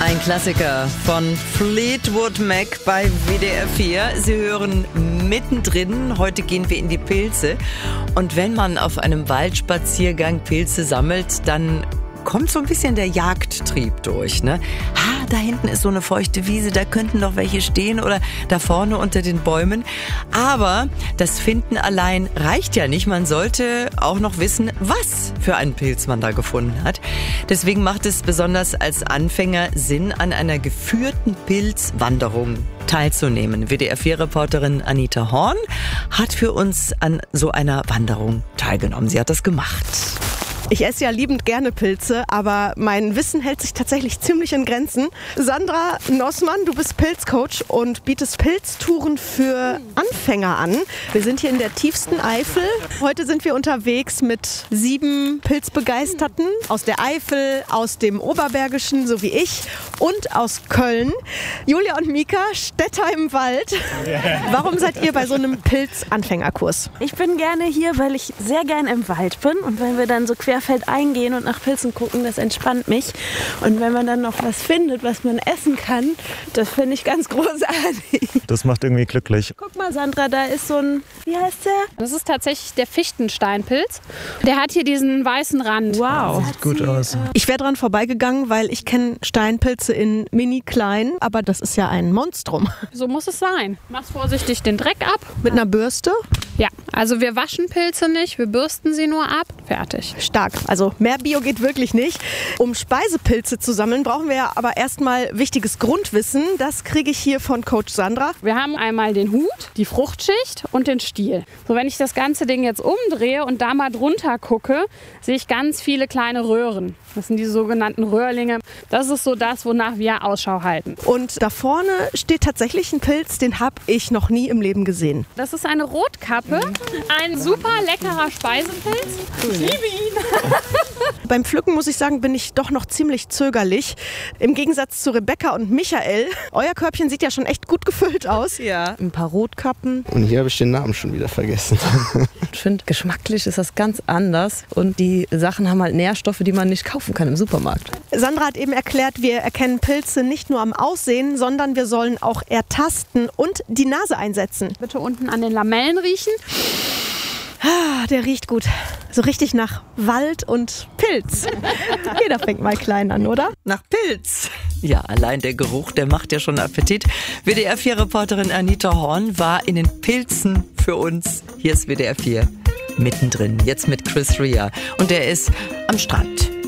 Ein Klassiker von Fleetwood Mac bei WDR 4. Sie hören mittendrin. Heute gehen wir in die Pilze. Und wenn man auf einem Waldspaziergang Pilze sammelt, dann kommt so ein bisschen der Jagdtrieb durch, ne? Da hinten ist so eine feuchte Wiese, da könnten noch welche stehen oder da vorne unter den Bäumen. Aber das Finden allein reicht ja nicht. Man sollte auch noch wissen, was für einen Pilz man da gefunden hat. Deswegen macht es besonders als Anfänger Sinn, an einer geführten Pilzwanderung teilzunehmen. WDR-4-Reporterin Anita Horn hat für uns an so einer Wanderung teilgenommen. Sie hat das gemacht. Ich esse ja liebend gerne Pilze, aber mein Wissen hält sich tatsächlich ziemlich in Grenzen. Sandra Nossmann, du bist Pilzcoach und bietest Pilztouren für Anfänger an. Wir sind hier in der tiefsten Eifel. Heute sind wir unterwegs mit 7 Pilzbegeisterten aus der Eifel, aus dem Oberbergischen, so wie ich, und aus Köln. Julia und Mika, Städter im Wald. Warum seid ihr bei so einem Pilzanfängerkurs? Ich bin gerne hier, weil ich sehr gerne im Wald bin und wenn wir dann so querfeldein gehen und nach Pilzen gucken, das entspannt mich. Und wenn man dann noch was findet, was man essen kann, das finde ich ganz großartig. Das macht irgendwie glücklich. Guck mal, Sandra, da ist so ein, wie heißt der? Das ist tatsächlich der Fichtensteinpilz. Der hat hier diesen weißen Rand. Wow. Sieht gut aus. Ich wäre dran vorbeigegangen, weil ich kenne Steinpilze in mini klein, aber das ist ja ein Monstrum. So muss es sein. Machst vorsichtig den Dreck ab. Mit einer Bürste? Ja, also wir waschen Pilze nicht, wir bürsten sie nur ab. Fertig. Stark. Also mehr Bio geht wirklich nicht. Um Speisepilze zu sammeln, brauchen wir ja aber erstmal wichtiges Grundwissen. Das kriege ich hier von Coach Sandra. Wir haben einmal den Hut, die Fruchtschicht und den Stiel. So, wenn ich das ganze Ding jetzt umdrehe und da mal drunter gucke, sehe ich ganz viele kleine Röhren. Das sind die sogenannten Röhrlinge. Das ist so das, wonach wir Ausschau halten. Und da vorne steht tatsächlich ein Pilz, den habe ich noch nie im Leben gesehen. Das ist eine Rotkappe, ein super leckerer Speisepilz. Ich liebe ihn. Beim Pflücken, muss ich sagen, bin ich doch noch ziemlich zögerlich. Im Gegensatz zu Rebecca und Michael. Euer Körbchen sieht ja schon echt gut gefüllt aus. Ja, ein paar Rotkappen. Und hier habe ich den Namen schon wieder vergessen. Ich finde, geschmacklich ist das ganz anders und die Sachen haben halt Nährstoffe, die man nicht kaufen kann im Supermarkt. Sandra hat eben erklärt, wir erkennen Pilze nicht nur am Aussehen, sondern wir sollen auch ertasten und die Nase einsetzen. Bitte unten an den Lamellen riechen. Der riecht gut. So richtig nach Wald und Pilz. Jeder fängt mal klein an, oder? Nach Pilz. Ja, allein der Geruch, der macht ja schon Appetit. WDR 4-Reporterin Anita Horn war in den Pilzen für uns. Hier ist WDR 4 mittendrin. Jetzt mit Chris Rea. Und er ist am Strand.